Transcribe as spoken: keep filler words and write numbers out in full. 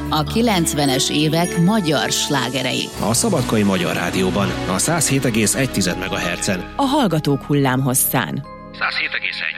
A kilencvenes évek magyar slágerei. A Szabadkai Magyar Rádióban, a száz hét egész egy megahertzen. A Hallgatók hullámhosszán. száz hét egész egy